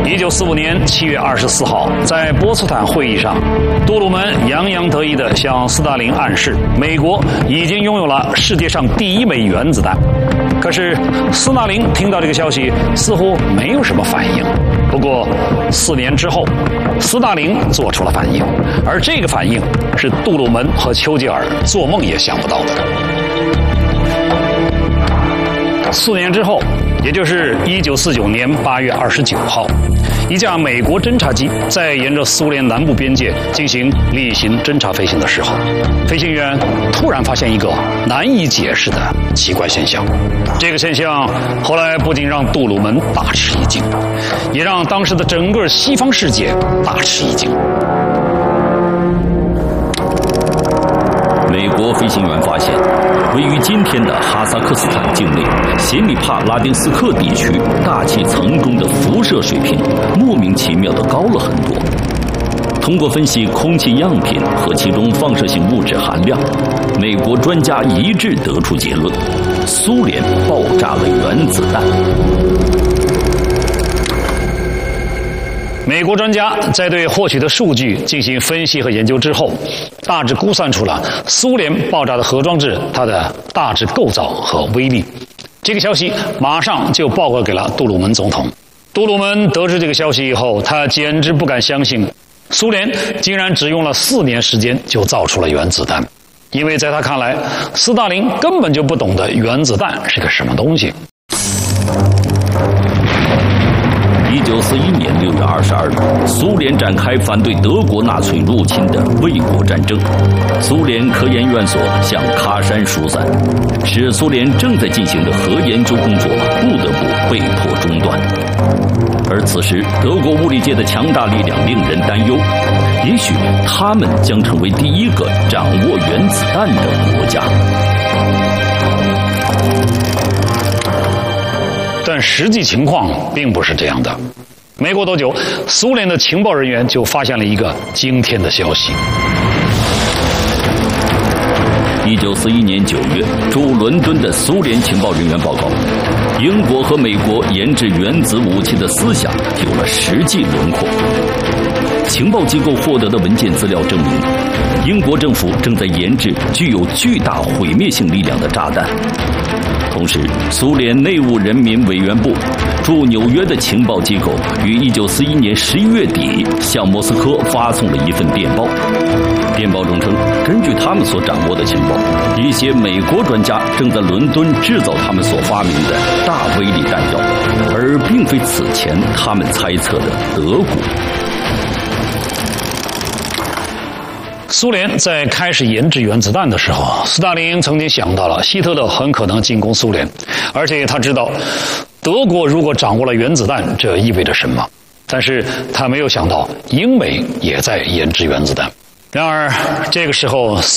1945年7月24号，在波茨坦会议上，杜鲁门洋洋得意地向斯大林暗示，美国已经拥有了世界上第一枚原子弹。可是斯大林听到这个消息，似乎没有什么反应。不过4年之后，斯大林做出了反应，而这个反应是杜鲁门和丘吉尔做梦也想不到的。4年之后，也就是1949年8月29号，一架美国侦察机在沿着苏联南部边界进行例行侦察飞行的时候，飞行员突然发现一个难以解释的奇怪现象。这个现象后来不仅让杜鲁门大吃一惊，也让当时的整个西方世界大吃一惊。 美国飞行员发现，位于今天的哈萨克斯坦境内谢米帕拉丁斯克地区大气层中的辐射水平莫名其妙地高了很多。通过分析空气样品和其中放射性物质含量，美国专家一致得出结论：苏联爆炸了原子弹。 美国专家在对获取的数据进行分析和研究之后，大致估算出了苏联爆炸的核装置它的大致构造和威力。这个消息马上就报告给了杜鲁门总统。杜鲁门得知这个消息以后，他简直不敢相信，苏联竟然只用了4年时间就造出了原子弹。因为在他看来，斯大林根本就不懂得原子弹是个什么东西。 1941年6月22日，苏联展开反对德国纳粹入侵的卫国战争。苏联科研院所向喀山疏散，使苏联正在进行的核研究工作不得不被迫中断。而此时，德国物理界的强大力量令人担忧，也许他们将成为第一个掌握原子弹的国家。 但实际情况并不是这样的。没过多久，苏联的情报人员就发现了一个惊天的消息。 1941年9月，驻伦敦的苏联情报人员报告，英国和美国研制原子武器的思想有了实际轮廓。情报机构获得的文件资料证明，英国政府正在研制具有巨大毁灭性力量的炸弹。同时，苏联内务人民委员部驻纽约的情报机构于1941年11月底向莫斯科发送了一份电报。电报中称，根据他们所掌握的情报，一些美国专家正在伦敦制造他们所发明的大威力弹药，而并非此前他们猜测的德国。 苏联在开始研制原子弹的时候，斯大林曾经想到了希特勒很可能进攻苏联，而且他知道德国如果掌握了原子弹，这意味着什么。但是他没有想到英美也在研制原子弹。然而这个时候